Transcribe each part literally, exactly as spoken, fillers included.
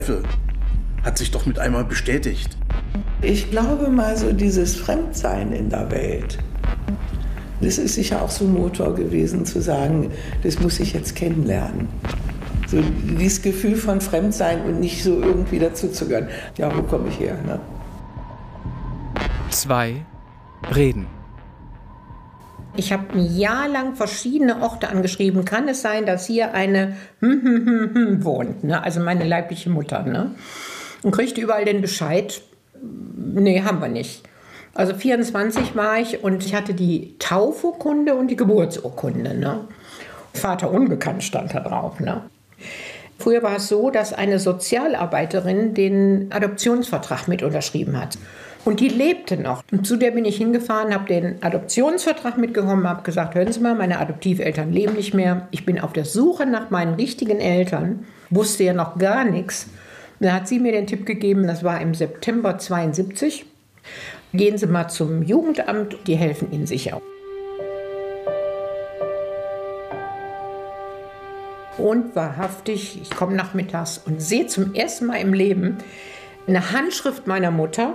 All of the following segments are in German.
hat sich doch mit einmal bestätigt. Ich glaube mal so dieses Fremdsein in der Welt. Das ist sicher auch so ein Motor gewesen, zu sagen, das muss ich jetzt kennenlernen. So dieses Gefühl von Fremdsein und nicht so irgendwie dazuzugehören. Ja, wo komme ich her? Ne? Zwei reden. Ich habe ein Jahr lang verschiedene Orte angeschrieben. Kann es sein, dass hier eine hm, hm, hm, hm wohnt, ne? Also meine leibliche Mutter, ne? Und kriegte überall den Bescheid, nee, haben wir nicht. Also vierundzwanzig war ich und ich hatte die Taufurkunde und die Geburtsurkunde, ne? Vater unbekannt stand da drauf, ne? Früher war es so, dass eine Sozialarbeiterin den Adoptionsvertrag mit unterschrieben hat. Und die lebte noch. Und zu der bin ich hingefahren, habe den Adoptionsvertrag mitgenommen, habe gesagt, hören Sie mal, meine Adoptiveltern leben nicht mehr. Ich bin auf der Suche nach meinen richtigen Eltern, wusste ja noch gar nichts. Und da hat sie mir den Tipp gegeben, das war im September zweiundsiebzig. Gehen Sie mal zum Jugendamt, die helfen Ihnen sicher. Und wahrhaftig, ich komme nachmittags und sehe zum ersten Mal im Leben eine Handschrift meiner Mutter.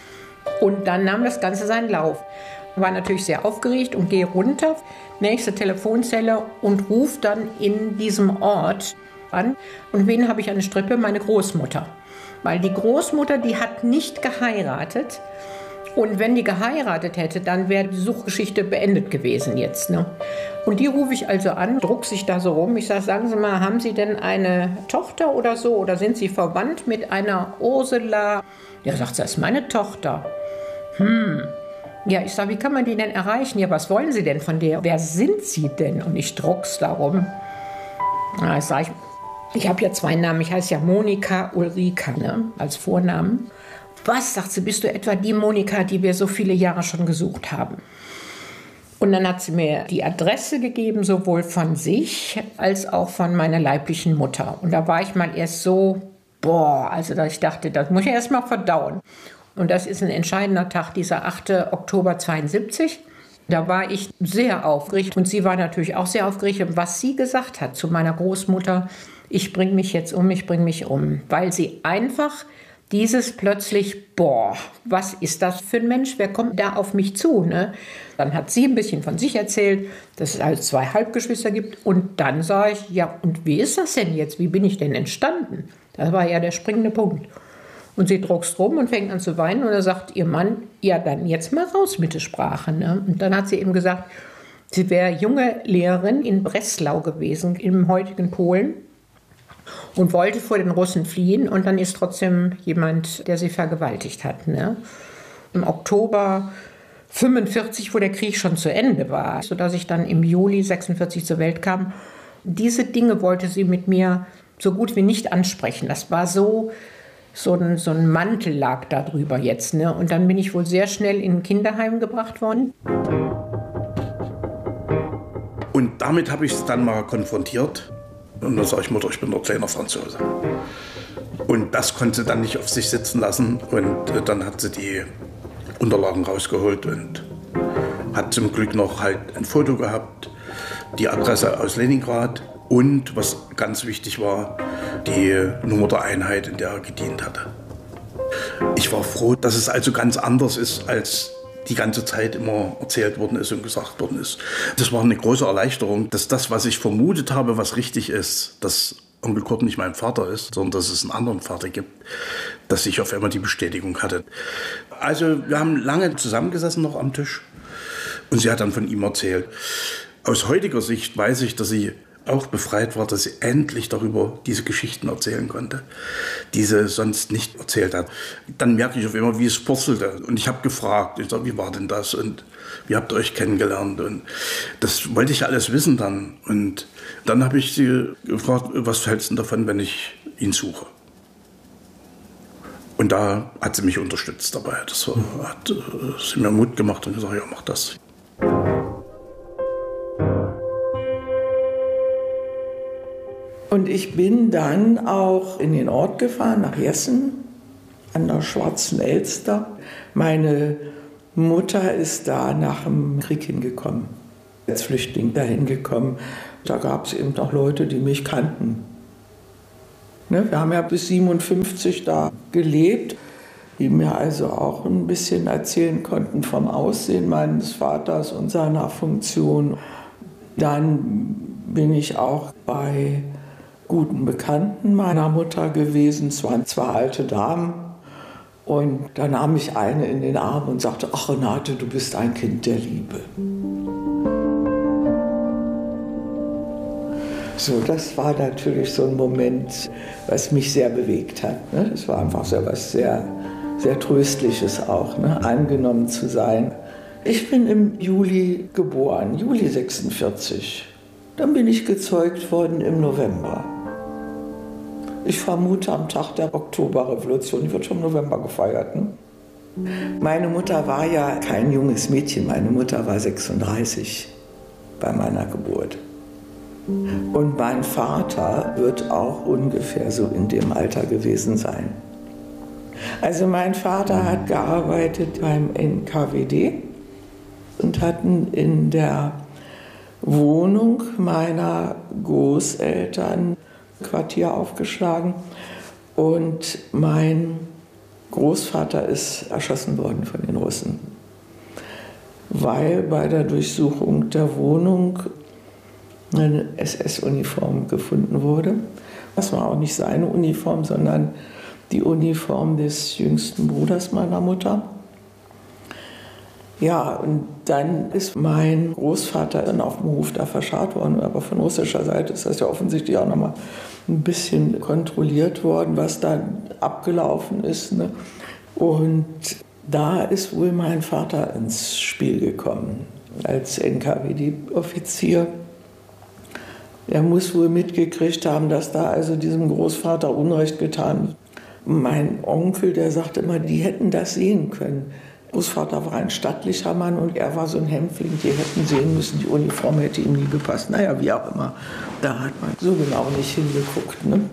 Und dann nahm das Ganze seinen Lauf. War natürlich sehr aufgeregt und gehe runter, nächste Telefonzelle und rufe dann in diesem Ort an. Und wen habe ich an der Strippe? Meine Großmutter. Weil die Großmutter, die hat nicht geheiratet. Und wenn die geheiratet hätte, dann wäre die Suchgeschichte beendet gewesen jetzt. Ne? Und die rufe ich also an, druck sich da so rum. Ich sage, sagen Sie mal, haben Sie denn eine Tochter oder so? Oder sind Sie verwandt mit einer Ursula? Ja, sagt sie, das ist meine Tochter. Hm. Ja, ich sage, wie kann man die denn erreichen? Ja, was wollen Sie denn von der? Wer sind Sie denn? Und ich druck's da rum. Na, ich sage, ich, ich habe ja zwei Namen. Ich heiße ja Monika Ulrika, ne? Als Vornamen. Was, sagt sie, bist du etwa die Monika, die wir so viele Jahre schon gesucht haben? Und dann hat sie mir die Adresse gegeben, sowohl von sich als auch von meiner leiblichen Mutter. Und da war ich mal erst so, boah, also ich dachte, das muss ich erst mal verdauen. Und das ist ein entscheidender Tag, dieser achte Oktober zweiundsiebzig. Da war ich sehr aufgeregt und sie war natürlich auch sehr aufgeregt. Und was sie gesagt hat zu meiner Großmutter, ich bringe mich jetzt um, ich bringe mich um. Weil sie einfach dieses plötzlich, boah, was ist das für ein Mensch, wer kommt da auf mich zu? Ne? Dann hat sie ein bisschen von sich erzählt, dass es also zwei Halbgeschwister gibt. Und dann sage ich, ja, und wie ist das denn jetzt? Wie bin ich denn entstanden? Das war ja der springende Punkt. Und sie druckst rum und fängt an zu weinen. Und da sagt ihr Mann, ja, dann jetzt mal raus mit der Sprache. Ne? Und dann hat sie eben gesagt, sie wäre junge Lehrerin in Breslau gewesen, im heutigen Polen. Und wollte vor den Russen fliehen. Und dann ist trotzdem jemand, der sie vergewaltigt hat. Ne? Im Oktober fünfundvierzig, wo der Krieg schon zu Ende war, sodass ich dann im Juli sechsundvierzig zur Welt kam. Diese Dinge wollte sie mit mir so gut wie nicht ansprechen. Das war so... So ein, so ein Mantel lag da drüber jetzt. Ne? Und dann bin ich wohl sehr schnell in ein Kinderheim gebracht worden. Und damit habe ich es dann mal konfrontiert. Und dann sage ich, Mutter, ich bin der kleine Franzose. Und das konnte sie dann nicht auf sich sitzen lassen. Und äh, dann hat sie die Unterlagen rausgeholt und hat zum Glück noch halt ein Foto gehabt, die Adresse aus Leningrad. Und, was ganz wichtig war, die Nummer der Einheit, in der er gedient hatte. Ich war froh, dass es also ganz anders ist, als die ganze Zeit immer erzählt worden ist und gesagt worden ist. Das war eine große Erleichterung, dass das, was ich vermutet habe, was richtig ist, dass Onkel Kurt nicht mein Vater ist, sondern dass es einen anderen Vater gibt, dass ich auf einmal die Bestätigung hatte. Also wir haben lange zusammengesessen noch am Tisch und sie hat dann von ihm erzählt. Aus heutiger Sicht weiß ich, dass sie auch befreit war, dass sie endlich darüber diese Geschichten erzählen konnte, die sie sonst nicht erzählt hat. Dann merke ich auf einmal, wie es purzelte. Und ich habe gefragt, ich sag, wie war denn das? Und wie habt ihr euch kennengelernt? Und das wollte ich ja alles wissen dann. Und dann habe ich sie gefragt, was hältst du davon, wenn ich ihn suche? Und da hat sie mich unterstützt dabei. Das hat äh, sie mir Mut gemacht und gesagt, ja, mach das. Und ich bin dann auch in den Ort gefahren, nach Jessen, an der Schwarzen Elster. Meine Mutter ist da nach dem Krieg hingekommen, als Flüchtling dahin gekommen. Da gab es eben noch Leute, die mich kannten. Ne, wir haben ja bis siebenundfünfzig da gelebt, die mir also auch ein bisschen erzählen konnten vom Aussehen meines Vaters und seiner Funktion. Dann bin ich auch bei guten Bekannten meiner Mutter gewesen. Es waren zwei alte Damen. Und da nahm ich eine in den Arm und sagte, ach Renate, du bist ein Kind der Liebe. So, das war natürlich so ein Moment, was mich sehr bewegt hat. Ne? Das war einfach so etwas sehr, sehr Tröstliches auch, ne? Angenommen zu sein. Ich bin im Juli geboren, Juli sechsundvierzig. Dann bin ich gezeugt worden im November. Ich vermute am Tag der Oktoberrevolution, die wird schon im November gefeiert. Ne? Meine Mutter war ja kein junges Mädchen, meine Mutter war sechsunddreißig bei meiner Geburt. Und mein Vater wird auch ungefähr so in dem Alter gewesen sein. Also mein Vater hat gearbeitet beim N K W D und hatten in der Wohnung meiner Großeltern Quartier aufgeschlagen. Und mein Großvater ist erschossen worden von den Russen, weil bei der Durchsuchung der Wohnung eine S S-Uniform gefunden wurde. Das war auch nicht seine Uniform, sondern die Uniform des jüngsten Bruders meiner Mutter. Ja, und dann ist mein Großvater dann auf dem Hof da verscharrt worden, aber von russischer Seite ist das ja offensichtlich auch nochmal ein bisschen kontrolliert worden, was da abgelaufen ist. Ne? Und da ist wohl mein Vater ins Spiel gekommen, als N K W D-Offizier. Er muss wohl mitgekriegt haben, dass da also diesem Großvater Unrecht getan wird. Mein Onkel, der sagte immer, die hätten das sehen können. Großvater war ein stattlicher Mann und er war so ein Hämpfling, die hätten sehen müssen, die Uniform hätte ihm nie gepasst. Naja, wie auch immer, da hat man so genau nicht hingeguckt. Ne?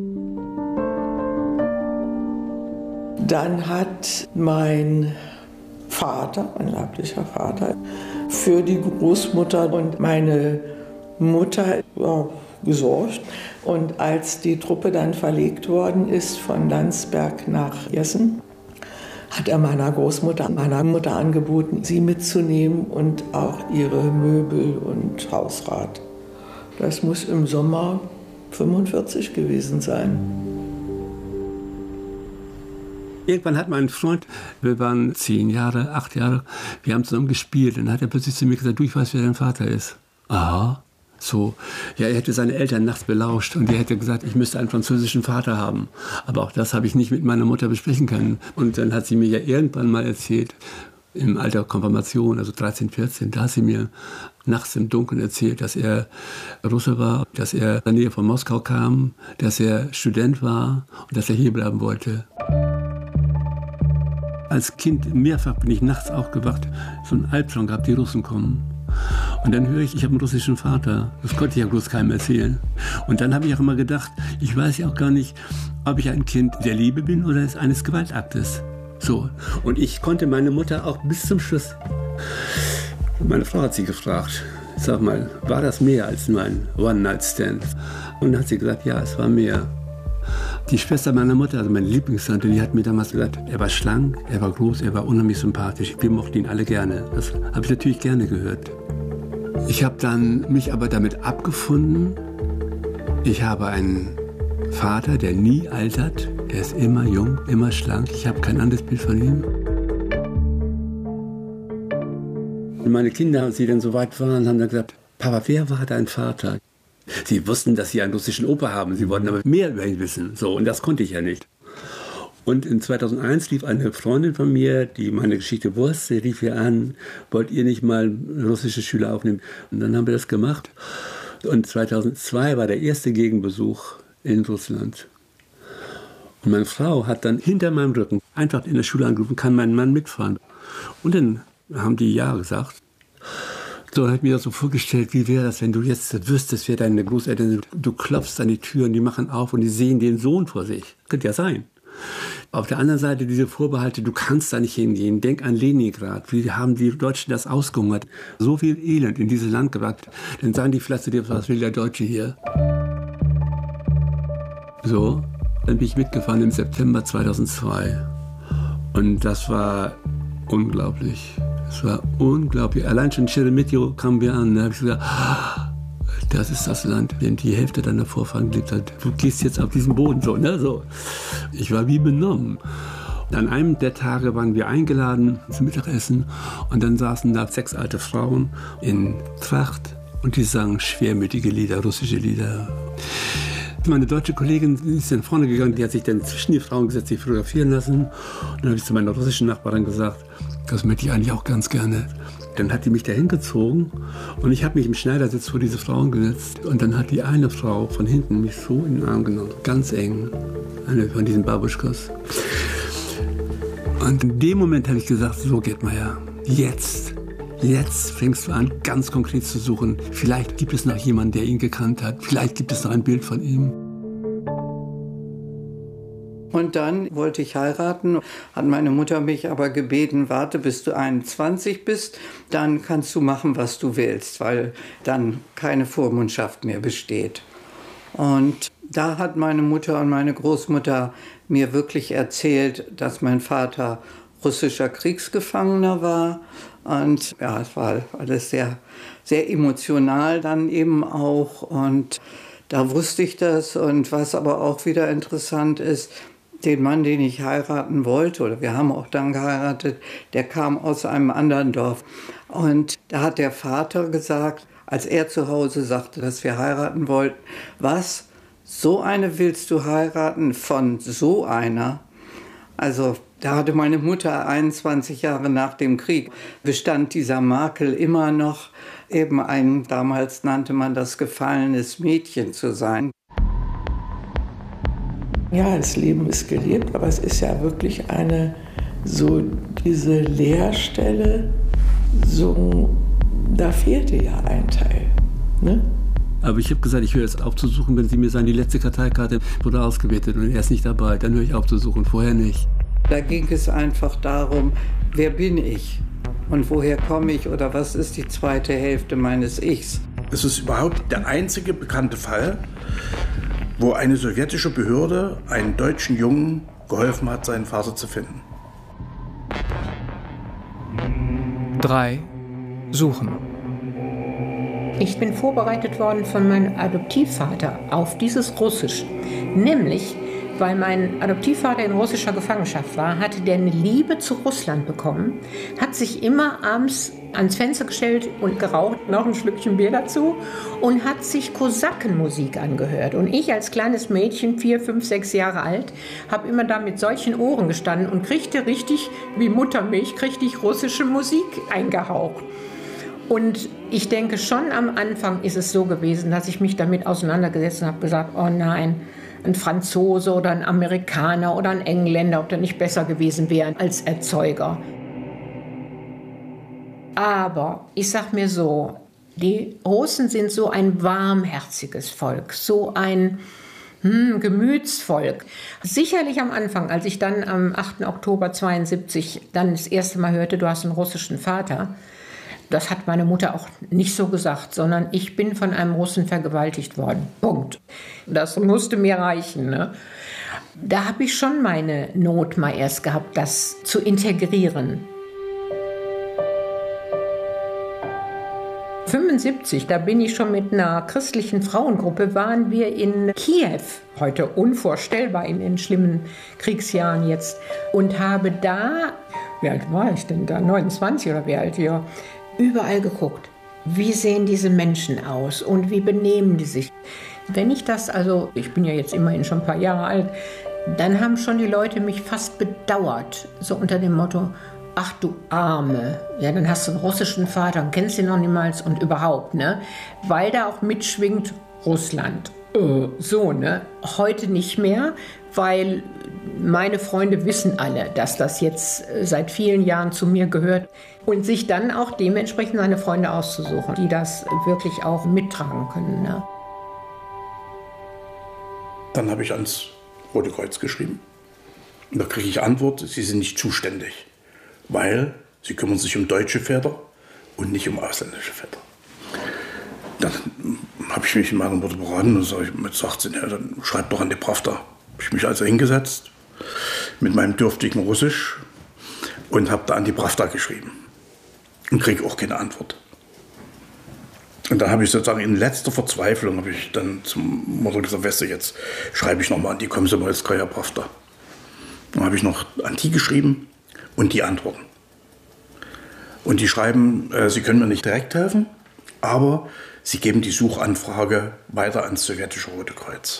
Dann hat mein Vater, mein leiblicher Vater, für die Großmutter und meine Mutter ja, gesorgt. Und als die Truppe dann verlegt worden ist von Landsberg nach Jessen, hat er meiner Großmutter, meiner Mutter angeboten, sie mitzunehmen und auch ihre Möbel und Hausrat. Das muss im Sommer fünfundvierzig gewesen sein. Irgendwann hat mein Freund, wir waren zehn Jahre, acht Jahre, wir haben zusammen gespielt. Und dann hat er plötzlich zu mir gesagt, du, ich weiß, wer dein Vater ist. Aha. So, ja, er hätte seine Eltern nachts belauscht und er hätte gesagt, ich müsste einen französischen Vater haben. Aber auch das habe ich nicht mit meiner Mutter besprechen können. Und dann hat sie mir ja irgendwann mal erzählt, im Alter Konfirmation, also dreizehn, vierzehn, da hat sie mir nachts im Dunkeln erzählt, dass er Russe war, dass er in der Nähe von Moskau kam, dass er Student war und dass er hier bleiben wollte. Als Kind mehrfach bin ich nachts aufgewacht, so einen Albtraum gehabt, die Russen kommen. Und dann höre ich, ich habe einen russischen Vater. Das konnte ich ja bloß keinem erzählen. Und dann habe ich auch immer gedacht, ich weiß ja auch gar nicht, ob ich ein Kind der Liebe bin oder eines Gewaltaktes. So. Und ich konnte meine Mutter auch bis zum Schluss. Meine Frau hat sie gefragt, sag mal, war das mehr als nur ein One-Night-Stand? Und dann hat sie gesagt, ja, es war mehr. Die Schwester meiner Mutter, also meine Lieblingstante, die hat mir damals gesagt, er war schlank, er war groß, er war unheimlich sympathisch. Wir mochten ihn alle gerne. Das habe ich natürlich gerne gehört. Ich habe dann mich aber damit abgefunden. Ich habe einen Vater, der nie altert. Der ist immer jung, immer schlank. Ich habe kein anderes Bild von ihm. Und meine Kinder, als sie dann so weit waren, haben dann gesagt, Papa, wer war dein Vater? Sie wussten, dass sie einen russischen Opa haben. Sie wollten aber mehr über ihn wissen. So, und das konnte ich ja nicht. Und in zweitausendeins lief eine Freundin von mir, die meine Geschichte wusste, rief ihr an, wollt ihr nicht mal russische Schüler aufnehmen? Und dann haben wir das gemacht. Und zweitausendzwei war der erste Gegenbesuch in Russland. Und meine Frau hat dann hinter meinem Rücken einfach in der Schule angerufen, kann mein Mann mitfahren? Und dann haben die ja gesagt. So, dann habe ich mir das so vorgestellt, wie wäre das, wenn du jetzt wüsstest, wer deine Großeltern sind. Du klopfst an die Türen, die machen auf und die sehen den Sohn vor sich. Könnte ja sein. Auf der anderen Seite diese Vorbehalte, du kannst da nicht hingehen. Denk an Leningrad. Wie haben die Deutschen das ausgehungert? So viel Elend in dieses Land gebracht. Dann sagen die vielleicht zu dir, was will der Deutsche hier? So. Dann bin ich mitgefahren im September zweitausendzwei. Und das war unglaublich. Es war unglaublich. Allein schon Sheremetyevo kamen wir an. Da habe ich gesagt, das ist das Land, in dem die Hälfte deiner Vorfahren gelebt hat. Du gehst jetzt auf diesen Boden so, ne? So. Ich war wie benommen. An einem der Tage waren wir eingeladen zum Mittagessen und dann saßen da sechs alte Frauen in Tracht und die sangen schwermütige Lieder, russische Lieder. Meine deutsche Kollegin ist dann vorne gegangen, die hat sich dann zwischen die Frauen gesetzt, sich fotografieren lassen. Und dann habe ich zu meiner russischen Nachbarin gesagt, das möchte ich eigentlich auch ganz gerne. Dann hat die mich da hingezogen und ich habe mich im Schneidersitz vor diese Frauen gesetzt. Und dann hat die eine Frau von hinten mich so in den Arm genommen, ganz eng, eine von diesen Babuschkas. Und in dem Moment habe ich gesagt, so geht man ja, jetzt. Jetzt fängst du an, ganz konkret zu suchen. Vielleicht gibt es noch jemanden, der ihn gekannt hat. Vielleicht gibt es noch ein Bild von ihm. Und dann wollte ich heiraten, hat meine Mutter mich aber gebeten, warte, bis du einundzwanzig bist, dann kannst du machen, was du willst, weil dann keine Vormundschaft mehr besteht. Und da hat meine Mutter und meine Großmutter mir wirklich erzählt, dass mein Vater russischer Kriegsgefangener war. Und ja, es war alles sehr, sehr emotional dann eben auch. Und da wusste ich das. Und was aber auch wieder interessant ist, den Mann, den ich heiraten wollte, oder wir haben auch dann geheiratet, der kam aus einem anderen Dorf. Und da hat der Vater gesagt, als er zu Hause sagte, dass wir heiraten wollten, was, so eine willst du heiraten von so einer? Also da hatte meine Mutter einundzwanzig Jahre nach dem Krieg, bestand dieser Makel immer noch, eben ein, damals nannte man das gefallenes Mädchen zu sein. Ja, das Leben ist gelebt, aber es ist ja wirklich eine, so diese Leerstelle, so, da fehlte ja ein Teil, ne? Aber ich habe gesagt, ich höre jetzt auf zu suchen, wenn Sie mir sagen, die letzte Karteikarte wurde ausgewertet und er ist nicht dabei, dann höre ich auf zu suchen, vorher nicht. Da ging es einfach darum, wer bin ich und woher komme ich oder was ist die zweite Hälfte meines Ichs. Es ist überhaupt der einzige bekannte Fall, wo eine sowjetische Behörde einem deutschen Jungen geholfen hat, seinen Vater zu finden. drei. Suchen. Ich bin vorbereitet worden von meinem Adoptivvater auf dieses Russisch. Nämlich, weil mein Adoptivvater in russischer Gefangenschaft war, hatte der eine Liebe zu Russland bekommen, hat sich immer abends ans Fenster gestellt und geraucht, noch ein Schlückchen Bier dazu und hat sich Kosakenmusik angehört. Und ich als kleines Mädchen, vier, fünf, sechs Jahre alt, habe immer da mit solchen Ohren gestanden und kriegte richtig, wie Muttermilch, kriegte ich russische Musik eingehaucht. Und ich denke, schon am Anfang ist es so gewesen, dass ich mich damit auseinandergesetzt und habe gesagt, oh nein, ein Franzose oder ein Amerikaner oder ein Engländer, ob der nicht besser gewesen wäre als Erzeuger. Aber ich sag mir so, die Russen sind so ein warmherziges Volk, so ein hm, Gemütsvolk. Sicherlich am Anfang, als ich dann am achten Oktober zweiundsiebzig dann das erste Mal hörte, du hast einen russischen Vater, das hat meine Mutter auch nicht so gesagt, sondern ich bin von einem Russen vergewaltigt worden. Punkt. Das musste mir reichen. Ne? Da habe ich schon meine Not mal erst gehabt, das zu integrieren. fünfundsiebzig, da bin ich schon mit einer christlichen Frauengruppe, waren wir in Kiew, heute unvorstellbar in den schlimmen Kriegsjahren jetzt, und habe da, wie alt war ich denn da, neunundzwanzig oder wie alt, ja, überall geguckt, wie sehen diese Menschen aus und wie benehmen die sich. Wenn ich das, also ich bin ja jetzt immerhin schon ein paar Jahre alt, dann haben schon die Leute mich fast bedauert, so unter dem Motto, ach du Arme, ja, dann hast du einen russischen Vater und kennst ihn noch niemals und überhaupt, ne? Weil da auch mitschwingt Russland. Äh, so, ne? Heute nicht mehr, weil meine Freunde wissen alle, dass das jetzt seit vielen Jahren zu mir gehört und sich dann auch dementsprechend seine Freunde auszusuchen, die das wirklich auch mittragen können, ne? Dann habe ich ans Rote Kreuz geschrieben und da kriege ich Antwort, sie sind nicht zuständig. Weil sie kümmern sich um deutsche Väter und nicht um ausländische Väter. Dann habe ich mich in meiner Mutter beraten und sage ich mit sechzehn, ja, dann schreib doch an die Pravda. Habe ich mich also hingesetzt mit meinem dürftigen Russisch und habe da an die Pravda geschrieben und kriege auch keine Antwort. Und dann habe ich sozusagen in letzter Verzweiflung habe ich dann zum Mutter gesagt, weißt du, jetzt schreibe ich nochmal an die Komsomolskaja Pravda. Dann habe ich noch an die geschrieben und die antworten. Und die schreiben, äh, sie können mir nicht direkt helfen, aber sie geben die Suchanfrage weiter ans sowjetische Rote Kreuz.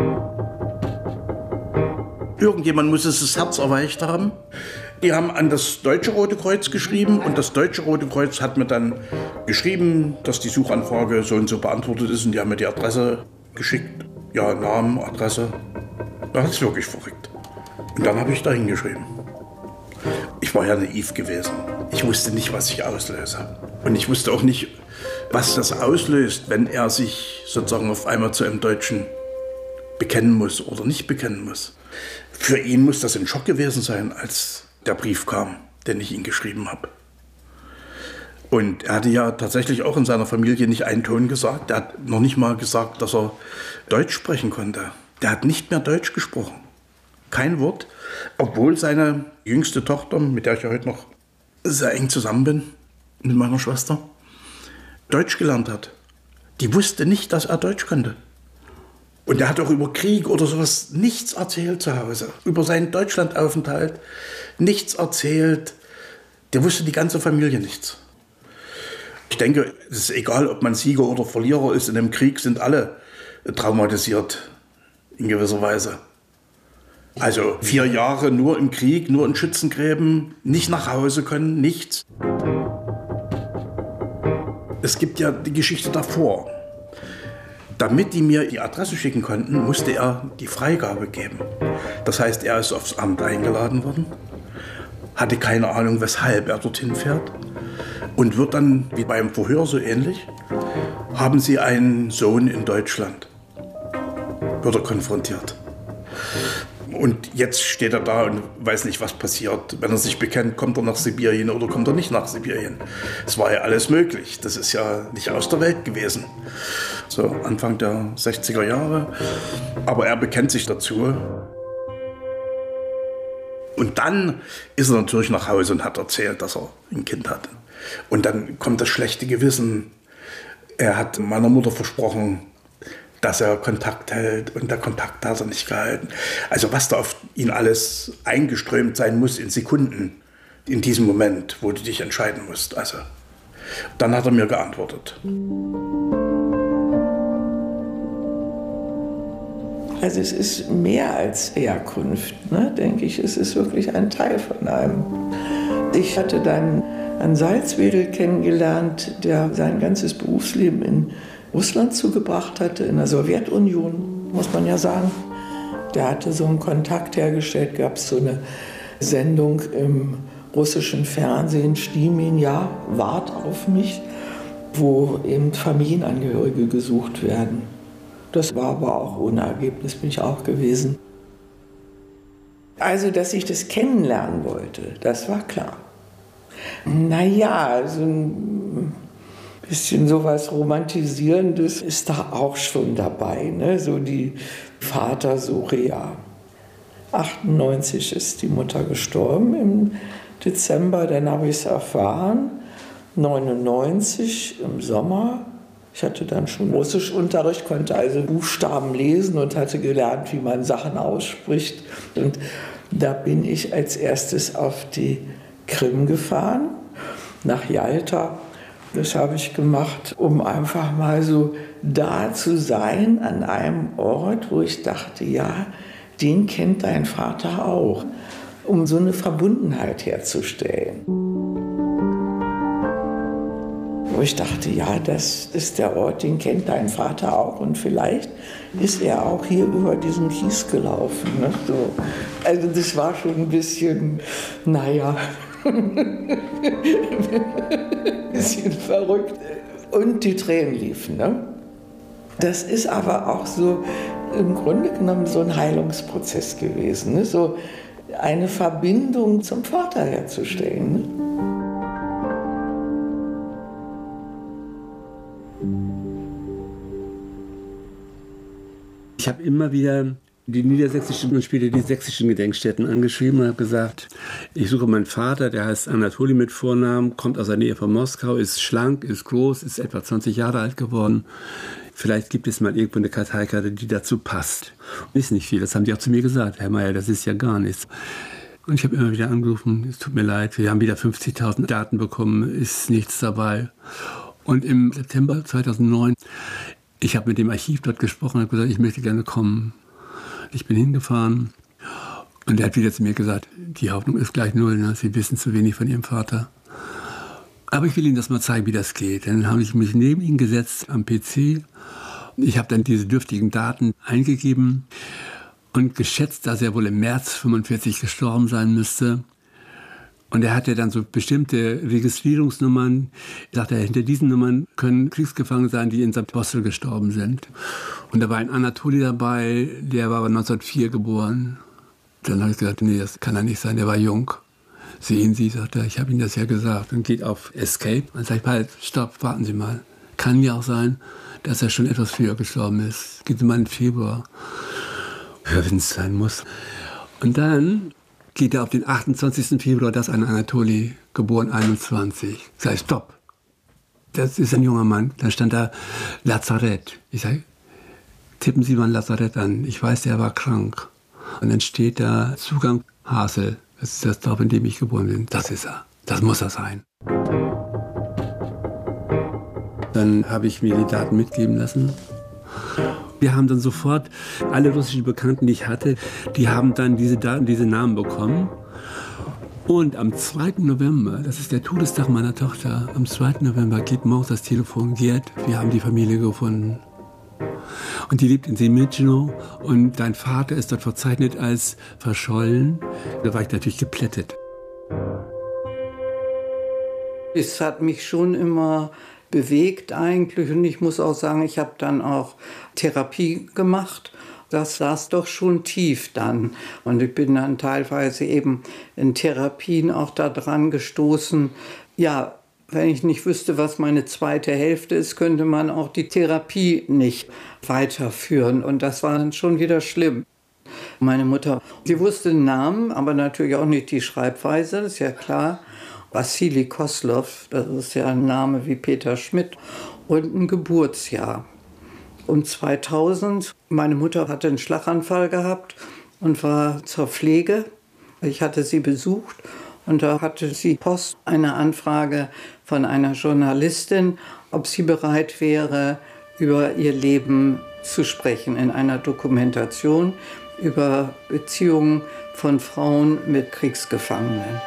Irgendjemand muss es das Herz erweicht haben. Die haben an das Deutsche Rote Kreuz geschrieben und das Deutsche Rote Kreuz hat mir dann geschrieben, dass die Suchanfrage so und so beantwortet ist und die haben mir die Adresse geschickt. Ja, Namen, Adresse. Das ist wirklich verrückt. Und dann habe ich da hingeschrieben. Ich war ja naiv gewesen. Ich wusste nicht, was ich auslöse. Und ich wusste auch nicht, was das auslöst, wenn er sich sozusagen auf einmal zu einem Deutschen bekennen muss oder nicht bekennen muss. Für ihn muss das ein Schock gewesen sein, als der Brief kam, den ich ihm geschrieben habe. Und er hatte ja tatsächlich auch in seiner Familie nicht einen Ton gesagt. Er hat noch nicht mal gesagt, dass er Deutsch sprechen konnte. Der hat nicht mehr Deutsch gesprochen. Kein Wort. Obwohl seine jüngste Tochter, mit der ich ja heute noch sehr eng zusammen bin, mit meiner Schwester, Deutsch gelernt hat. Die wusste nicht, dass er Deutsch konnte. Und er hat auch über Krieg oder sowas nichts erzählt zu Hause. Über seinen Deutschlandaufenthalt nichts erzählt. Der wusste die ganze Familie nichts. Ich denke, es ist egal, ob man Sieger oder Verlierer ist. In einem Krieg sind alle traumatisiert, in gewisser Weise. Also vier Jahre nur im Krieg, nur in Schützengräben, nicht nach Hause können, nichts. Es gibt ja die Geschichte davor. Damit die mir die Adresse schicken konnten, musste er die Freigabe geben. Das heißt, er ist aufs Amt eingeladen worden, hatte keine Ahnung, weshalb er dorthin fährt und wird dann, wie beim Verhör so ähnlich, haben Sie einen Sohn in Deutschland, wird er konfrontiert. Und jetzt steht er da und weiß nicht, was passiert. Wenn er sich bekennt, kommt er nach Sibirien oder kommt er nicht nach Sibirien. Es war ja alles möglich. Das ist ja nicht aus der Welt gewesen. So Anfang der sechziger Jahre. Aber er bekennt sich dazu. Und dann ist er natürlich nach Hause und hat erzählt, dass er ein Kind hatte. Und dann kommt das schlechte Gewissen. Er hat meiner Mutter versprochen, dass er Kontakt hält und der Kontakt hat er nicht gehalten. Also was da auf ihn alles eingeströmt sein muss in Sekunden, in diesem Moment, wo du dich entscheiden musst. Also, dann hat er mir geantwortet. Also es ist mehr als Herkunft, ne, denke ich. Es ist wirklich ein Teil von einem. Ich hatte dann einen Salzwedel kennengelernt, der sein ganzes Berufsleben in Russland zugebracht hatte, in der Sowjetunion, muss man ja sagen. Der hatte so einen Kontakt hergestellt, gab es so eine Sendung im russischen Fernsehen, Stimin, ja, wart auf mich, wo eben Familienangehörige gesucht werden. Das war aber auch ohne Ergebnis, bin ich auch gewesen. Also, dass ich das kennenlernen wollte, das war klar. Naja, so ein bisschen sowas Romantisierendes ist da auch schon dabei, ne? So die Vatersuche, ja. achtundneunzig ist die Mutter gestorben im Dezember, dann habe ich es erfahren. neunundneunzig im Sommer. Ich hatte dann schon Russischunterricht, konnte also Buchstaben lesen und hatte gelernt, wie man Sachen ausspricht. Und da bin ich als erstes auf die Krim gefahren, nach Jalta. Das habe ich gemacht, um einfach mal so da zu sein, an einem Ort, wo ich dachte, ja, den kennt dein Vater auch, um so eine Verbundenheit herzustellen. Wo ich dachte, ja, das ist der Ort, den kennt dein Vater auch und vielleicht ist er auch hier über diesen Kies gelaufen. Ne? So. Also das war schon ein bisschen, naja, ein bisschen verrückt. Und die Tränen liefen. Ne? Das ist aber auch so im Grunde genommen so ein Heilungsprozess gewesen. Ne? So eine Verbindung zum Vater herzustellen. Ne? Ich habe immer wieder die niedersächsischen und später die sächsischen Gedenkstätten angeschrieben und habe gesagt, ich suche meinen Vater, der heißt Anatoli mit Vornamen, kommt aus der Nähe von Moskau, ist schlank, ist groß, ist etwa zwanzig Jahre alt geworden. Vielleicht gibt es mal irgendwo eine Karteikarte, die dazu passt. Ist nicht viel, das haben die auch zu mir gesagt. Herr Meyer, das ist ja gar nichts. Und ich habe immer wieder angerufen, es tut mir leid, wir haben wieder fünfzigtausend Daten bekommen, ist nichts dabei. Und im September zweitausendneun, ich habe mit dem Archiv dort gesprochen und habe gesagt, ich möchte gerne kommen. Ich bin hingefahren und er hat wieder zu mir gesagt, die Hoffnung ist gleich null, ne? Sie wissen zu wenig von Ihrem Vater. Aber ich will Ihnen das mal zeigen, wie das geht. Dann habe ich mich neben ihn gesetzt am P C. Ich habe dann diese dürftigen Daten eingegeben und geschätzt, dass er wohl im März fünfundvierzig gestorben sein müsste. Und er hatte dann so bestimmte Registrierungsnummern. Ich dachte, hinter diesen Nummern können Kriegsgefangene sein, die in Sankt Postel gestorben sind. Und da war ein Anatoli dabei, der war aber neunzehnhundertvier geboren. Dann habe ich gesagt, nee, das kann er nicht sein, der war jung. Sehen Sie, sagt er, ich habe Ihnen das ja gesagt. Und geht auf Escape und sagt, halt, stopp, warten Sie mal. Kann ja auch sein, dass er schon etwas früher gestorben ist. Gehen Sie mal in Februar. Ja, wenn es sein muss. Und dann geht er auf den achtundzwanzigsten Februar, das ist ein Anatoli, geboren einundzwanzig. Ich sage, stopp, das ist ein junger Mann. Dann stand da Lazarett. Ich sage, tippen Sie mal ein Lazarett an. Ich weiß, der war krank. Und dann steht da Zugang Hasel. Das ist das Dorf, in dem ich geboren bin. Das ist er. Das muss er sein. Dann habe ich mir die Daten mitgeben lassen. Wir haben dann sofort, alle russischen Bekannten, die ich hatte, die haben dann diese Daten, diese Namen bekommen. Und am zweiten November, das ist der Todestag meiner Tochter, am zweiten November geht morgens das Telefon, Gerd, wir haben die Familie gefunden. Und die lebt in Semitschno und dein Vater ist dort verzeichnet als verschollen. Da war ich natürlich geplättet. Es hat mich schon immer bewegt eigentlich und ich muss auch sagen, ich habe dann auch Therapie gemacht. Das saß doch schon tief dann und ich bin dann teilweise eben in Therapien auch da dran gestoßen. Ja, wenn ich nicht wüsste, was meine zweite Hälfte ist, könnte man auch die Therapie nicht weiterführen und das war dann schon wieder schlimm. Meine Mutter, sie wusste den Namen, aber natürlich auch nicht die Schreibweise, das ist ja klar. Wassili Koslov, das ist ja ein Name wie Peter Schmidt, und ein Geburtsjahr. Um zweitausend, meine Mutter hatte einen Schlaganfall gehabt und war zur Pflege. Ich hatte sie besucht und da hatte sie Post, eine Anfrage von einer Journalistin, ob sie bereit wäre, über ihr Leben zu sprechen in einer Dokumentation über Beziehungen von Frauen mit Kriegsgefangenen.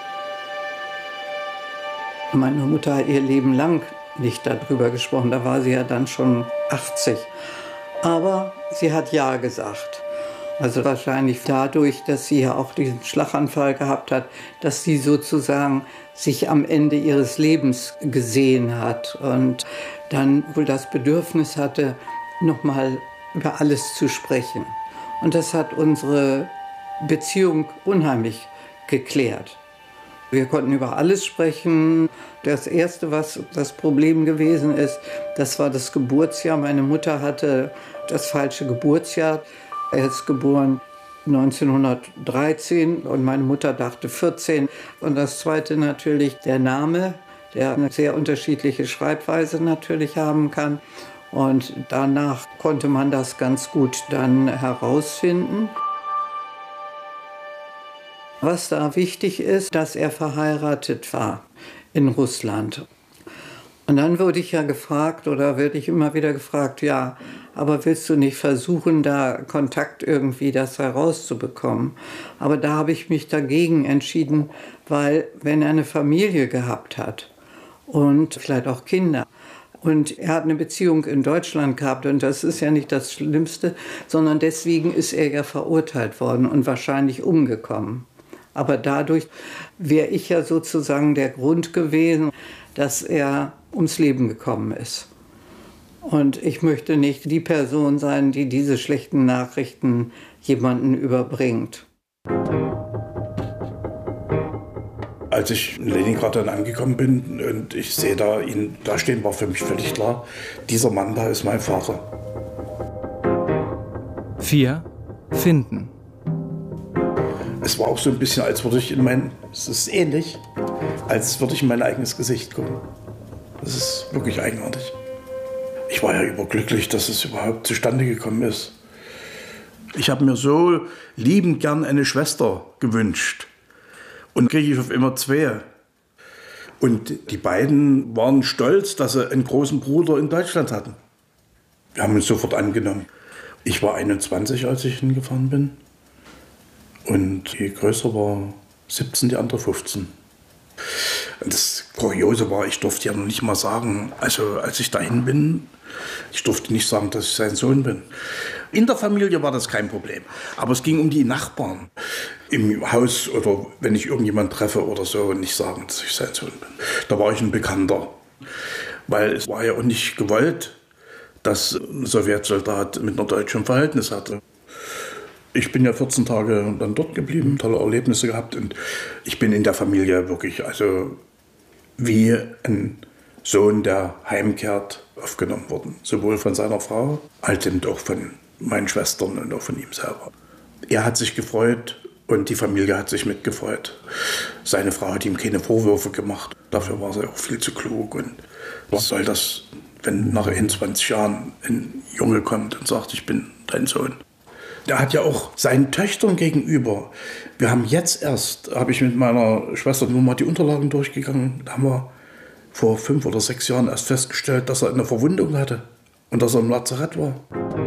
Meine Mutter hat ihr Leben lang nicht darüber gesprochen, da war sie ja dann schon achtzig. Aber sie hat Ja gesagt. Also wahrscheinlich dadurch, dass sie ja auch diesen Schlaganfall gehabt hat, dass sie sozusagen sich am Ende ihres Lebens gesehen hat und dann wohl das Bedürfnis hatte, nochmal über alles zu sprechen. Und das hat unsere Beziehung unheimlich geklärt. Wir konnten über alles sprechen. Das Erste, was das Problem gewesen ist, das war das Geburtsjahr. Meine Mutter hatte das falsche Geburtsjahr. Er ist geboren neunzehnhundertdreizehn und meine Mutter dachte vierzehn. Und das Zweite natürlich der Name, der eine sehr unterschiedliche Schreibweise natürlich haben kann. Und danach konnte man das ganz gut dann herausfinden. Was da wichtig ist, dass er verheiratet war in Russland. Und dann wurde ich ja gefragt, oder werde ich immer wieder gefragt, ja, aber willst du nicht versuchen, da Kontakt irgendwie das herauszubekommen? Aber da habe ich mich dagegen entschieden, weil wenn er eine Familie gehabt hat und vielleicht auch Kinder, und er hat eine Beziehung in Deutschland gehabt und das ist ja nicht das Schlimmste, sondern deswegen ist er ja verurteilt worden und wahrscheinlich umgekommen. Aber dadurch wäre ich ja sozusagen der Grund gewesen, dass er ums Leben gekommen ist. Und ich möchte nicht die Person sein, die diese schlechten Nachrichten jemandem überbringt. Als ich in Leningrad dann angekommen bin und ich sehe da ihn da stehen, war für mich völlig klar, dieser Mann da ist mein Vater. Vier, Finden. Es war auch so ein bisschen, als würde ich in mein, es ist ähnlich, als würde ich in mein eigenes Gesicht gucken. Das ist wirklich eigenartig. Ich war ja überglücklich, dass es überhaupt zustande gekommen ist. Ich habe mir so liebend gern eine Schwester gewünscht. Und kriege ich auf immer zwei. Und die beiden waren stolz, dass sie einen großen Bruder in Deutschland hatten. Wir haben uns sofort angenommen. Ich war einundzwanzig, als ich hingefahren bin. Und die Größere war siebzehn, die andere fünfzehn. Und das Kuriose war, ich durfte ja noch nicht mal sagen, also als ich dahin bin, ich durfte nicht sagen, dass ich sein Sohn bin. In der Familie war das kein Problem. Aber es ging um die Nachbarn im Haus oder wenn ich irgendjemanden treffe oder so und nicht sagen, dass ich sein Sohn bin. Da war ich ein Bekannter. Weil es war ja auch nicht gewollt, dass ein Sowjetsoldat mit einer Deutschen ein Verhältnis hatte. Ich bin ja vierzehn Tage dann dort geblieben, tolle Erlebnisse gehabt und ich bin in der Familie wirklich also wie ein Sohn, der heimkehrt, aufgenommen worden. Sowohl von seiner Frau als eben auch von meinen Schwestern und auch von ihm selber. Er hat sich gefreut und die Familie hat sich mitgefreut. Seine Frau hat ihm keine Vorwürfe gemacht. Dafür war sie auch viel zu klug. Und was soll das, wenn nach einundzwanzig Jahren ein Junge kommt und sagt, ich bin dein Sohn? Der hat ja auch seinen Töchtern gegenüber. Wir haben jetzt erst, habe ich mit meiner Schwester nur mal die Unterlagen durchgegangen. Da haben wir vor fünf oder sechs Jahren erst festgestellt, dass er eine Verwundung hatte und dass er im Lazarett war.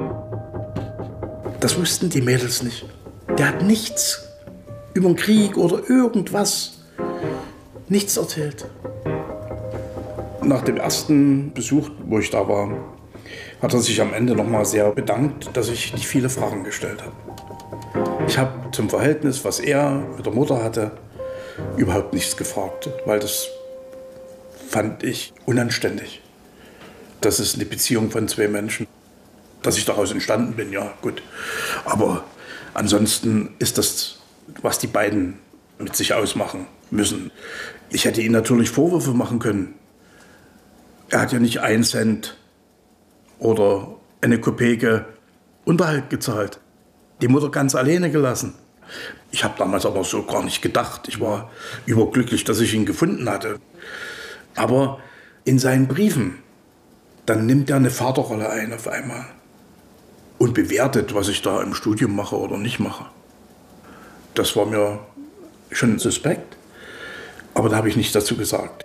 Das wussten die Mädels nicht. Der hat nichts über den Krieg oder irgendwas, nichts erzählt. Nach dem ersten Besuch, wo ich da war, hat er sich am Ende noch mal sehr bedankt, dass ich die viele Fragen gestellt habe. Ich habe zum Verhältnis, was er mit der Mutter hatte, überhaupt nichts gefragt, weil das fand ich unanständig. Das ist eine Beziehung von zwei Menschen. Dass ich daraus entstanden bin, ja gut. Aber ansonsten ist das, was die beiden mit sich ausmachen müssen. Ich hätte ihnen natürlich Vorwürfe machen können. Er hat ja nicht einen Cent oder eine Kopeke Unterhalt gezahlt. Die Mutter ganz alleine gelassen. Ich habe damals aber so gar nicht gedacht. Ich war überglücklich, dass ich ihn gefunden hatte. Aber in seinen Briefen, dann nimmt er eine Vaterrolle ein auf einmal und bewertet, was ich da im Studium mache oder nicht mache. Das war mir schon suspekt, aber da habe ich nichts dazu gesagt.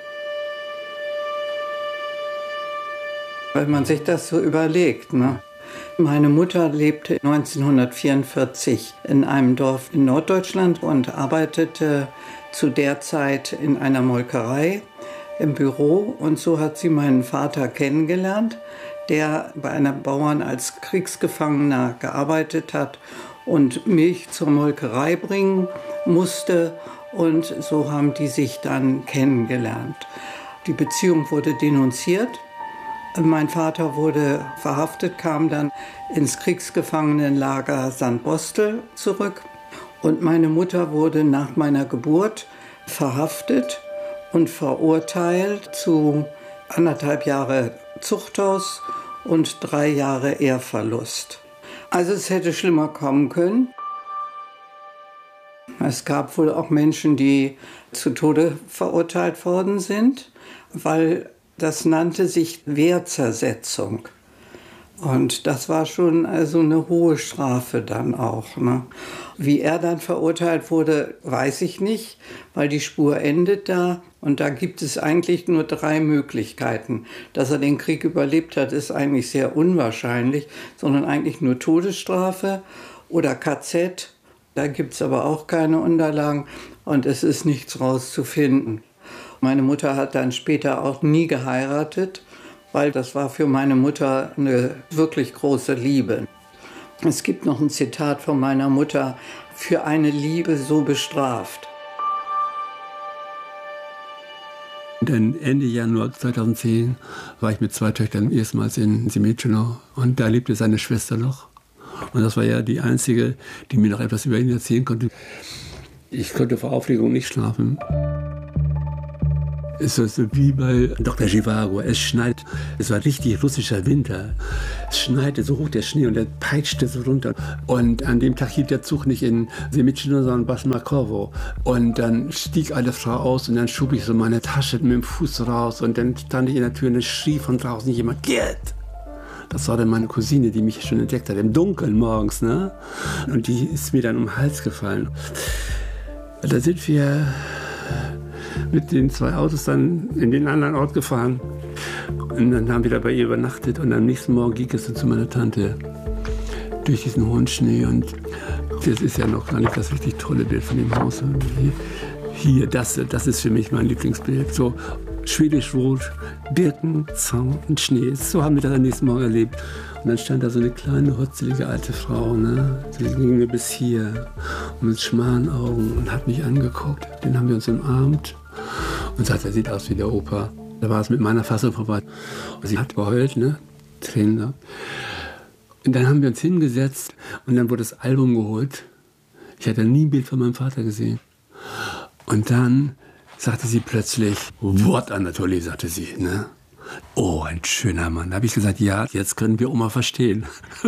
Wenn man sich das so überlegt, ne? Meine Mutter lebte neunzehnhundertvierundvierzig in einem Dorf in Norddeutschland und arbeitete zu der Zeit in einer Molkerei im Büro. Und so hat sie meinen Vater kennengelernt, der bei einem Bauern als Kriegsgefangener gearbeitet hat und Milch zur Molkerei bringen musste. Und so haben die sich dann kennengelernt. Die Beziehung wurde denunziert. Mein Vater wurde verhaftet, kam dann ins Kriegsgefangenenlager Sandbostel zurück. Und meine Mutter wurde nach meiner Geburt verhaftet und verurteilt zu anderthalb Jahre Zuchthaus und drei Jahre Ehrverlust. Also es hätte schlimmer kommen können. Es gab wohl auch Menschen, die zu Tode verurteilt worden sind, weil das nannte sich Wehrzersetzung. Und das war schon also eine hohe Strafe dann auch. Ne? Wie er dann verurteilt wurde, weiß ich nicht, weil die Spur endet da. Und da gibt es eigentlich nur drei Möglichkeiten. Dass er den Krieg überlebt hat, ist eigentlich sehr unwahrscheinlich, sondern eigentlich nur Todesstrafe oder K Z. Da gibt es aber auch keine Unterlagen und es ist nichts rauszufinden. Meine Mutter hat dann später auch nie geheiratet, weil das war für meine Mutter eine wirklich große Liebe. Es gibt noch ein Zitat von meiner Mutter: für eine Liebe so bestraft. Dann Ende Januar zweitausendzehn war ich mit zwei Töchtern erstmals in Simetschenow und da lebte seine Schwester noch. Und das war ja die einzige, die mir noch etwas über ihn erzählen konnte. Ich konnte vor Aufregung nicht schlafen. Es ist so wie bei Doktor Zhivago. Es schneit. Es war richtig russischer Winter. Es schneite so hoch der Schnee und er peitschte so runter. Und an dem Tag hielt der Zug nicht in Semitschino, sondern Basmakowo. Und dann stieg eine Frau aus und dann schub ich so meine Tasche mit dem Fuß raus. Und dann stand ich in der Tür und es schrie von draußen jemand, Gerd! Das war dann meine Cousine, die mich schon entdeckt hat, im Dunkeln morgens. Ne? Und die ist mir dann um den Hals gefallen. Da sind wir mit den zwei Autos dann in den anderen Ort gefahren. Und dann haben wir da bei ihr übernachtet. Und am nächsten Morgen ging es dann zu meiner Tante durch diesen hohen Schnee. Und das ist ja noch gar nicht das richtig tolle Bild von dem Haus. Und hier, das, das ist für mich mein Lieblingsbild. So schwedisch-rot, Birken, Zaun und Schnee. So haben wir das am nächsten Morgen erlebt. Und dann stand da so eine kleine, hotzelige alte Frau, ne? Die ging mir bis hier und mit schmalen Augen und hat mich angeguckt. Den haben wir uns umarmt und sagte, er sieht aus wie der Opa. Da war es mit meiner Fassung vorbei. Und sie hat geheult, ne? Tränen da. Und dann haben wir uns hingesetzt und dann wurde das Album geholt. Ich hatte nie ein Bild von meinem Vater gesehen. Und dann sagte sie plötzlich, what, Anatoli, sagte sie, ne? Oh, ein schöner Mann. Da habe ich gesagt, ja, jetzt können wir Oma verstehen.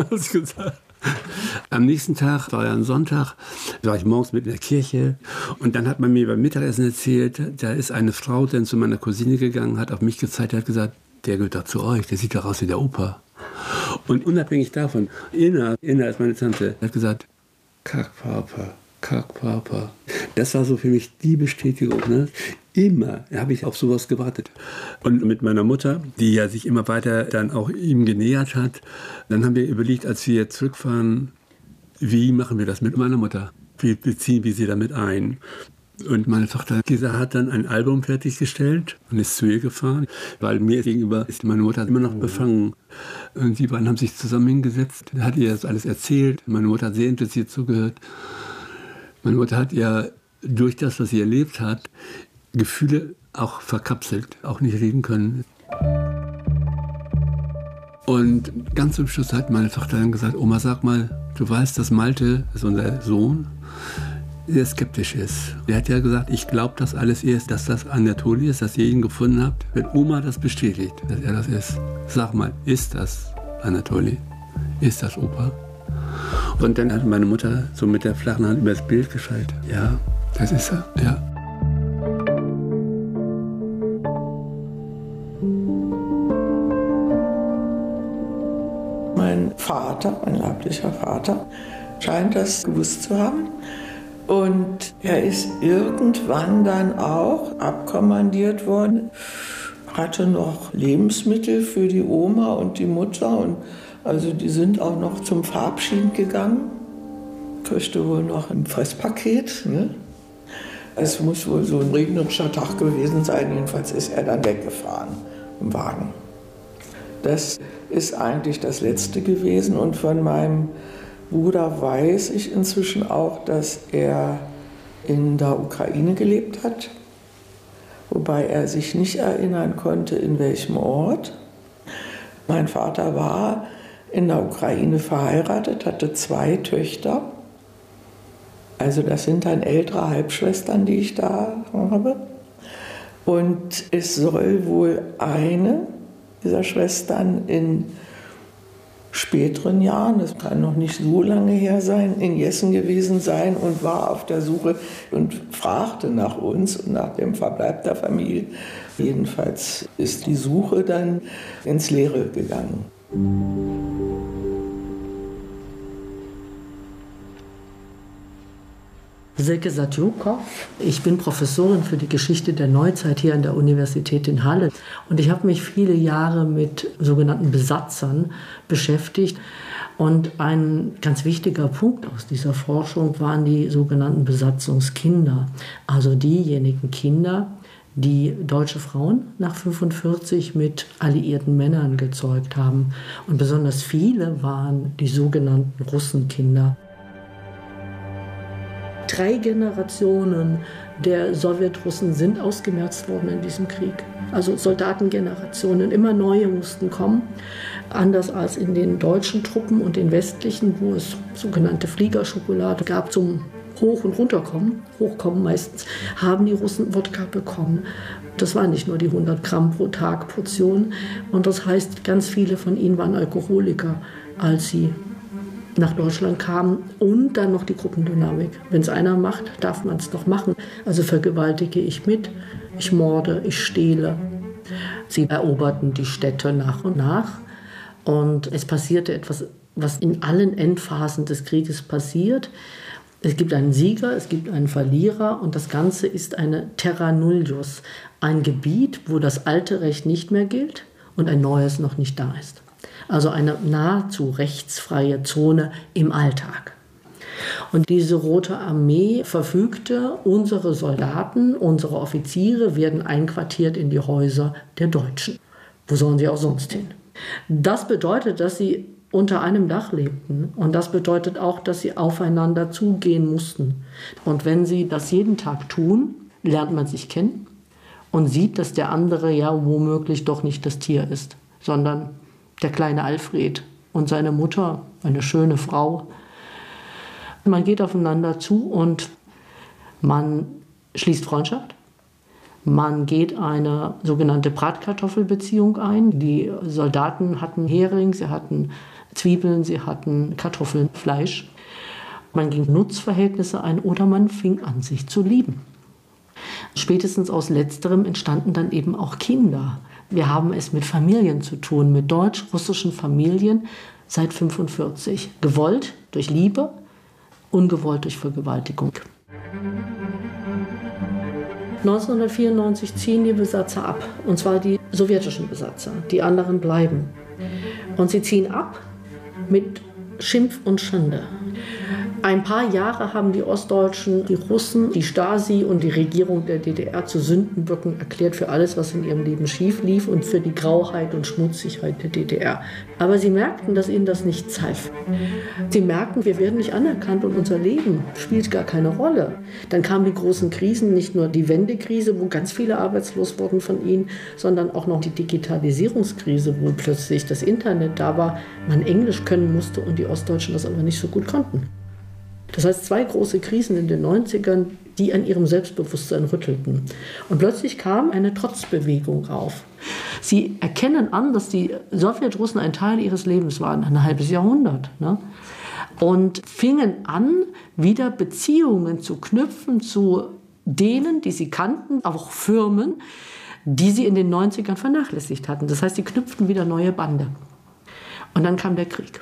Am nächsten Tag, war ja ein Sonntag, war ich morgens mit in der Kirche und dann hat man mir beim Mittagessen erzählt, da ist eine Frau dann zu meiner Cousine gegangen, hat auf mich gezeigt, hat gesagt, der gehört doch zu euch, der sieht doch aus wie der Opa. Und unabhängig davon, Inna, Inna ist meine Tante, hat gesagt, Kack Papa, Kack Papa. Das war so für mich die Bestätigung, ne? Immer habe ich auf sowas gewartet. Und mit meiner Mutter, die ja sich immer weiter dann auch ihm genähert hat, dann haben wir überlegt, als wir zurückfahren, wie machen wir das mit meiner Mutter? Wie beziehen wir sie damit ein? Und meine Tochter Gisa hat dann ein Album fertiggestellt und ist zu ihr gefahren, weil mir gegenüber ist meine Mutter immer noch befangen. Und die beiden haben sich zusammen hingesetzt, hat ihr das alles erzählt. Meine Mutter hat sehr interessiert zugehört. Meine Mutter hat ja durch das, was sie erlebt hat, Gefühle auch verkapselt, auch nicht reden können. Und ganz zum Schluss hat meine Tochter dann gesagt, Oma, sag mal, du weißt, dass Malte, das ist unser Sohn, sehr skeptisch ist. Er hat ja gesagt, ich glaube das alles erst, dass das Anatoli ist, dass ihr ihn gefunden habt, wenn Oma das bestätigt, dass er das ist. Sag mal, ist das Anatoli? Ist das Opa? Und dann hat meine Mutter so mit der flachen Hand über das Bild geschaltet. Ja, das ist er, ja. Mein Vater, mein leiblicher Vater, scheint das gewusst zu haben. Und er ist irgendwann dann auch abkommandiert worden, hatte noch Lebensmittel für die Oma und die Mutter. Und also die sind auch noch zum Verabschieden gegangen. Kriegte wohl noch ein Fresspaket. Ne? Es muss wohl so ein regnerischer Tag gewesen sein. Jedenfalls ist er dann weggefahren im Wagen. Das ist eigentlich das Letzte gewesen. Und von meinem Bruder weiß ich inzwischen auch, dass er in der Ukraine gelebt hat, wobei er sich nicht erinnern konnte, in welchem Ort. Mein Vater war in der Ukraine verheiratet, hatte zwei Töchter. Also das sind dann ältere Halbschwestern, die ich da habe. Und es soll wohl eine dieser Schwestern in späteren Jahren, das kann noch nicht so lange her sein, in Jessen gewesen sein und war auf der Suche und fragte nach uns und nach dem Verbleib der Familie. Jedenfalls ist die Suche dann ins Leere gegangen. Silke Satjukow. Ich bin Professorin für die Geschichte der Neuzeit hier an der Universität in Halle. Und ich habe mich viele Jahre mit sogenannten Besatzern beschäftigt. Und ein ganz wichtiger Punkt aus dieser Forschung waren die sogenannten Besatzungskinder. Also diejenigen Kinder, die deutsche Frauen nach fünfundvierzig mit alliierten Männern gezeugt haben. Und besonders viele waren die sogenannten Russenkinder. Drei Generationen der Sowjetrussen sind ausgemerzt worden in diesem Krieg. Also Soldatengenerationen, immer neue mussten kommen. Anders als in den deutschen Truppen und den westlichen, wo es sogenannte Fliegerschokolade gab zum hoch und runter kommen, hochkommen meistens, haben die Russen Wodka bekommen. Das waren nicht nur die hundert Gramm pro Tag Portion. Und das heißt, ganz viele von ihnen waren Alkoholiker, als sie nach Deutschland kamen. Und dann noch die Gruppendynamik. Wenn es einer macht, darf man es doch machen. Also vergewaltige ich mit, ich morde, ich stehle. Sie eroberten die Städte nach und nach. Und es passierte etwas, was in allen Endphasen des Krieges passiert. Es gibt einen Sieger, es gibt einen Verlierer und das Ganze ist eine Terra Nullius, ein Gebiet, wo das alte Recht nicht mehr gilt und ein neues noch nicht da ist. Also eine nahezu rechtsfreie Zone im Alltag. Und diese Rote Armee verfügte, unsere Soldaten, unsere Offiziere werden einquartiert in die Häuser der Deutschen. Wo sollen sie auch sonst hin? Das bedeutet, dass sie unter einem Dach lebten. Und das bedeutet auch, dass sie aufeinander zugehen mussten. Und wenn sie das jeden Tag tun, lernt man sich kennen und sieht, dass der andere ja womöglich doch nicht das Tier ist, sondern der kleine Alfred und seine Mutter, eine schöne Frau. Man geht aufeinander zu und man schließt Freundschaft. Man geht eine sogenannte Bratkartoffelbeziehung ein. Die Soldaten hatten Hering, sie hatten Zwiebeln, sie hatten Kartoffeln, Fleisch. Man ging Nutzverhältnisse ein oder man fing an, sich zu lieben. Spätestens aus Letzterem entstanden dann eben auch Kinder. Wir haben es mit Familien zu tun, mit deutsch-russischen Familien seit fünfundvierzig. Gewollt durch Liebe, ungewollt durch Vergewaltigung. neunzehnhundertvierundneunzig ziehen die Besatzer ab, und zwar die sowjetischen Besatzer. Die anderen bleiben. Und sie ziehen ab mit Schimpf und Schande. Ein paar Jahre haben die Ostdeutschen, die Russen, die Stasi und die Regierung der D D R zu Sündenböcken erklärt für alles, was in ihrem Leben schief lief und für die Grauheit und Schmutzigkeit der D D R. Aber sie merkten, dass ihnen das nichts half. Sie merkten, wir werden nicht anerkannt und unser Leben spielt gar keine Rolle. Dann kamen die großen Krisen, nicht nur die Wendekrise, wo ganz viele arbeitslos wurden von ihnen, sondern auch noch die Digitalisierungskrise, wo plötzlich das Internet da war, man Englisch können musste und die Ostdeutschen das aber nicht so gut konnten. Das heißt, zwei große Krisen in den neunzigern, die an ihrem Selbstbewusstsein rüttelten. Und plötzlich kam eine Trotzbewegung auf. Sie erkennen an, dass die Sowjetrussen ein Teil ihres Lebens waren, ein halbes Jahrhundert. Ne? Und fingen an, wieder Beziehungen zu knüpfen zu denen, die sie kannten, auch Firmen, die sie in den neunzigern vernachlässigt hatten. Das heißt, sie knüpften wieder neue Bande. Und dann kam der Krieg.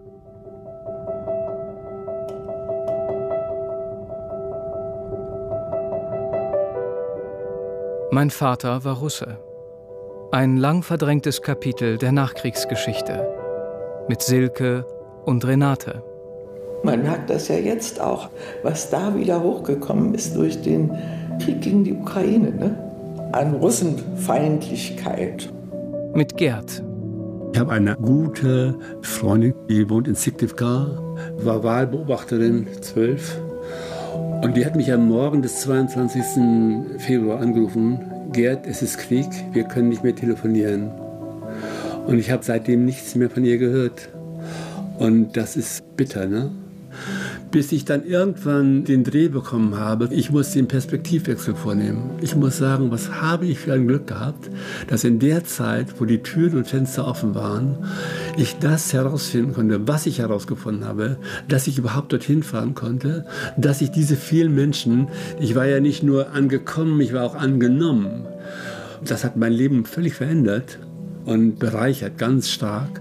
Mein Vater war Russe. Ein lang verdrängtes Kapitel der Nachkriegsgeschichte. Mit Silke und Renate. Man merkt das ja jetzt auch, was da wieder hochgekommen ist durch den Krieg gegen die Ukraine, ne? An Russenfeindlichkeit. Mit Gerd. Ich habe eine gute Freundin, die wohnt in Syktyvkar, war Wahlbeobachterin, zwölf. Und die hat mich am Morgen des zweiundzwanzigsten Februar angerufen: Gerd, es ist Krieg, wir können nicht mehr telefonieren. Und ich habe seitdem nichts mehr von ihr gehört. Und das ist bitter, ne? Bis ich dann irgendwann den Dreh bekommen habe, ich muss den Perspektivwechsel vornehmen. Ich muss sagen, was habe ich für ein Glück gehabt, dass in der Zeit, wo die Türen und Fenster offen waren, ich das herausfinden konnte, was ich herausgefunden habe, dass ich überhaupt dorthin fahren konnte, dass ich diese vielen Menschen, ich war ja nicht nur angekommen, ich war auch angenommen. Das hat mein Leben völlig verändert und bereichert ganz stark.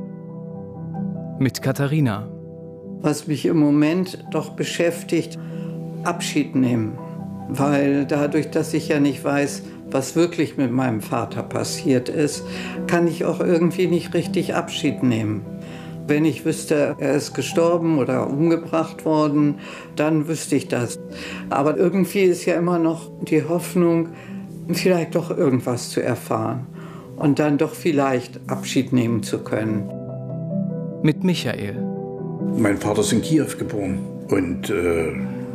Mit Katharina. Was mich im Moment doch beschäftigt, Abschied nehmen. Weil dadurch, dass ich ja nicht weiß, was wirklich mit meinem Vater passiert ist, kann ich auch irgendwie nicht richtig Abschied nehmen. Wenn ich wüsste, er ist gestorben oder umgebracht worden, dann wüsste ich das. Aber irgendwie ist ja immer noch die Hoffnung, vielleicht doch irgendwas zu erfahren und dann doch vielleicht Abschied nehmen zu können. Mit Michael. Mein Vater ist in Kiew geboren und äh,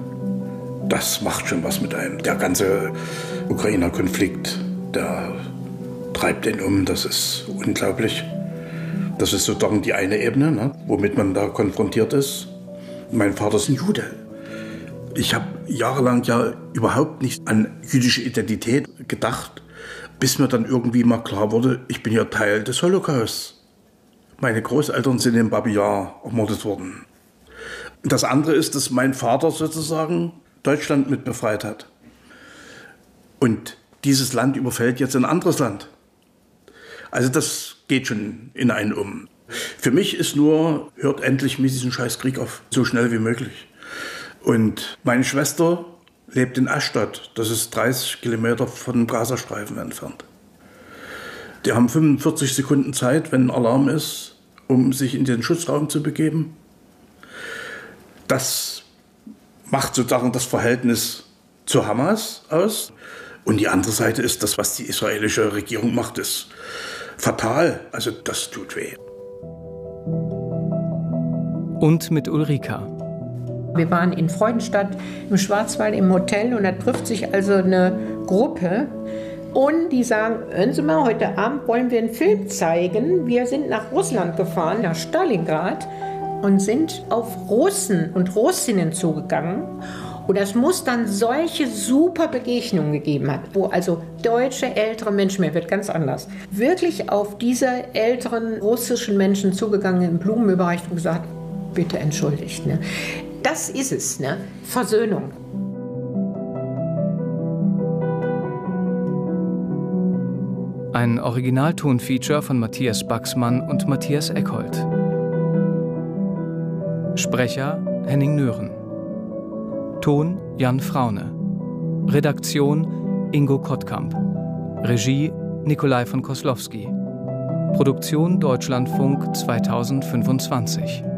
das macht schon was mit einem. Der ganze Ukrainer-Konflikt, der treibt ihn um, das ist unglaublich. Das ist sozusagen die eine Ebene, ne, womit man da konfrontiert ist. Mein Vater ist ein Jude. Ich habe jahrelang ja überhaupt nicht an jüdische Identität gedacht, bis mir dann irgendwie mal klar wurde, ich bin ja Teil des Holocaust. Meine Großeltern sind in Babi Yar ermordet worden. Das andere ist, dass mein Vater sozusagen Deutschland mit befreit hat. Und dieses Land überfällt jetzt ein anderes Land. Also das geht schon in einen um. Für mich ist nur, hört endlich mit diesem scheiß Krieg auf, so schnell wie möglich. Und meine Schwester lebt in Ashdod, das ist dreißig Kilometer von dem Gazastreifen entfernt. Die haben fünfundvierzig Sekunden Zeit, wenn ein Alarm ist, um sich in den Schutzraum zu begeben. Das macht sozusagen das Verhältnis zu Hamas aus. Und die andere Seite ist, das, was die israelische Regierung macht, ist fatal. Also das tut weh. Und mit Ulrika. Wir waren in Freudenstadt im Schwarzwald im Hotel und da trifft sich also eine Gruppe und die sagen, hören Sie mal, heute Abend wollen wir einen Film zeigen. Wir sind nach Russland gefahren, nach Stalingrad und sind auf Russen und Russinnen zugegangen. Und das muss dann solche super Begegnungen gegeben hat, wo also deutsche ältere Menschen, mir wird ganz anders, wirklich auf diese älteren russischen Menschen zugegangen, in Blumen überreicht und gesagt, bitte entschuldigt. Ne? Das ist es, ne? Versöhnung. Ein Originaltonfeature von Matthias Baxmann und Matthias Eckhold. Sprecher Henning Nören. Ton Jan Fraune. Redaktion Ingo Kottkamp. Regie Nikolai von Koslowski. Produktion Deutschlandfunk zweitausendfünfundzwanzig.